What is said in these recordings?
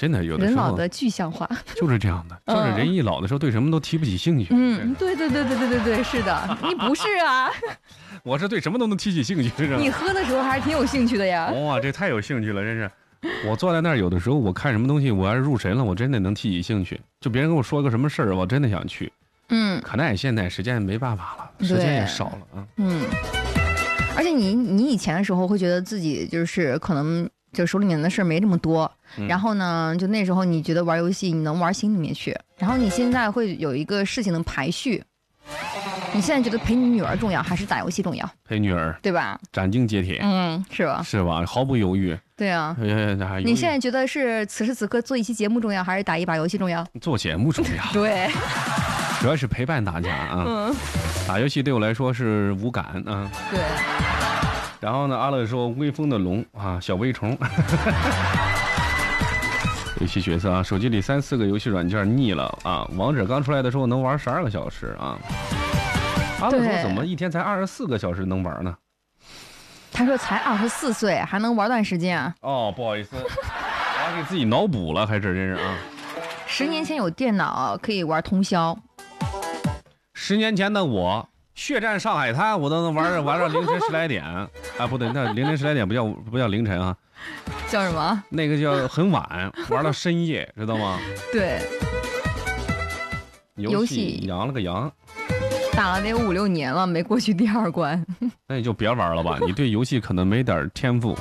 真的有的时候人老的具象化， 就是这样的，就是人一老的时候对什么都提不起兴趣。 对，是的，你不是啊？ 我是对什么都能提起兴趣，是你喝的时候还是挺有兴趣的呀。 哇，这太有兴趣了，真是。我坐在那儿，有的时候我看什么东西，我要是入神了，我真的能提起兴趣。就别人跟我说个什么事儿，我真的想去。可奈现在时间没办法了，时间也少了啊。 而且你以前的时候会觉得自己就是可能就手里面的事儿没这么多，然后呢，就那时候你觉得玩游戏你能玩心里面去，然后你现在会有一个事情的排序。你现在觉得陪你女儿重要还是打游戏重要？陪女儿， 对吧？ 斩钉截铁， 是吧？ 是吧？毫不犹豫。 对啊。你现在觉得是此时此刻做一期节目重要，还是打一把游戏重要？ 做节目重要。 对。 主要是陪伴大家啊。打游戏对我来说是无感啊。 对。 然后呢，阿乐说微风的龙啊，小微虫。游戏角色啊，手机里3、4个游戏软件腻了啊。王者刚出来的时候能玩12个小时啊。阿乐说怎么一天才24个小时能玩呢？ 他说才24岁还能玩段时间啊。 不好意思，我给自己脑补了，还是真是啊。 10年前有电脑可以玩通宵。 10年前的我血战上海滩我都能玩到凌晨10来点啊，不对，那凌晨10来点不叫凌晨啊。 叫什么？ 那个叫很晚，玩到深夜，知道吗？ 对。 游戏羊了个羊， 打了得5、6年了，没过去第2关。 那你就别玩了吧，你对游戏可能没点天赋。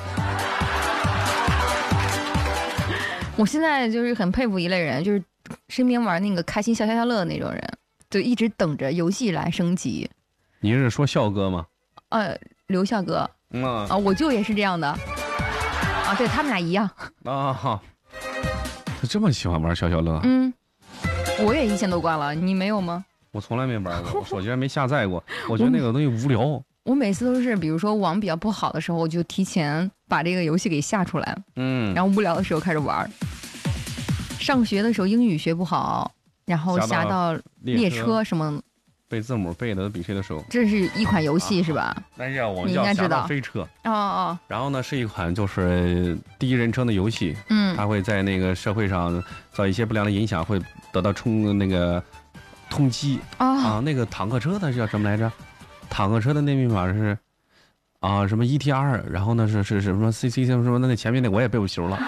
我现在就是很佩服一类人，就是身边玩那个开心消消乐的那种人，就一直等着游戏来升级。 你是说笑哥吗？ 刘笑哥。我舅也是这样的。对，他们俩一样他这么喜欢玩消消乐。 我也1000多关了，你没有吗？ 我从来没玩过，我手机上没下载过。我觉得那个东西无聊。 我每次都是，比如说网比较不好的时候，我就提前把这个游戏给下出来，然后无聊的时候开始玩。上学的时候英语学不好，然后下到列车什么。 背字母背的比谁的熟。 这是一款游戏是吧？ 但是我你应该知道。 飞车。 然后呢，是一款就是第一人称的游戏。它会在那个社会上造一些不良的影响，会得到那个通缉那个坦克车的叫什么来着？坦克车的那密码是什么 ETR， 然后呢是什么 CC 什么那前面那我也背不熟了。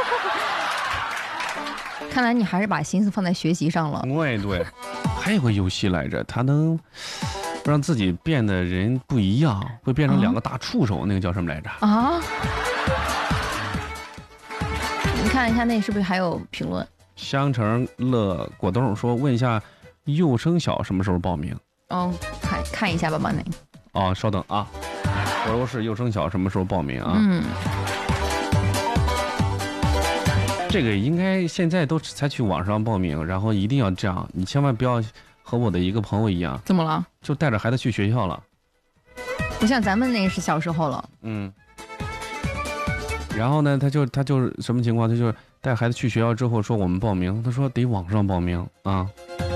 看来你还是把心思放在学习上了。 对。还有个游戏来着，它能让自己变得人不一样，会变成2个大触手，那个叫什么来着？ 你看一下那是不是还有评论？ 香橙乐果冻说问一下幼升小什么时候报名？ 看一下吧，那稍等啊，我说是幼升小什么时候报名啊？这个应该现在都采取网上报名，然后一定要这样，你千万不要和我的一个朋友一样。 怎么了？ 就带着孩子去学校了。 不像咱们那是小时候了。 然后呢，他就是什么情况？他就是带孩子去学校之后说我们报名，他说得网上报名啊。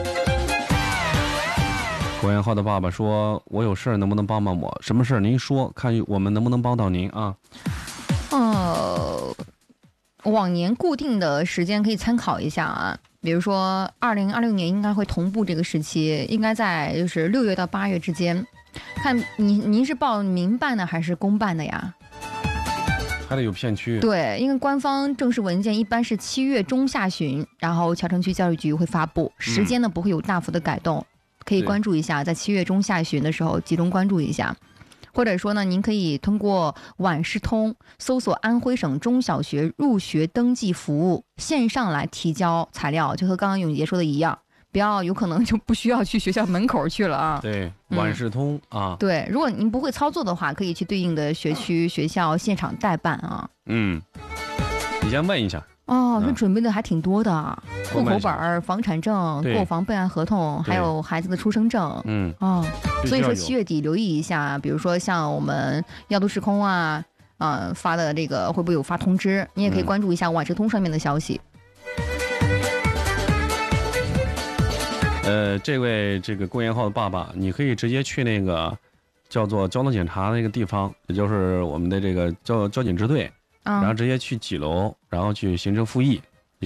郭元浩的爸爸说：“我有事儿，能不能帮帮我？什么事儿？您说，看我们能不能帮到您啊？” 往年固定的时间可以参考一下啊，比如说2026年应该会同步这个时期，应该在就是6月到8月之间。看您是报民办的还是公办的呀？ 还得有片区。 对，因为官方正式文件一般是7月中下旬，然后桥城区教育局会发布，时间呢不会有大幅的改动，可以关注一下，在7月中下旬的时候集中关注一下。或者说呢，您可以通过晚视通搜索安徽省中小学入学登记服务，线上来提交材料，就和刚刚永杰说的一样，不要有可能就不需要去学校门口去了啊。 对，晚视通对，如果您不会操作的话，可以去对应的学区学校现场代办啊。 你先问一下。 那准备的还挺多的，户口本、房产证、购房备案合同，还有孩子的出生证。所以说7月底留意一下，比如说像我们药都时空发的这个会不会有发通知，你也可以关注一下晚视通上面的消息。 这位这个郭元浩的爸爸，你可以直接去那个叫做交通检查那个地方，也就是我们的这个交警支队。然后直接去几楼，然后去行政复议，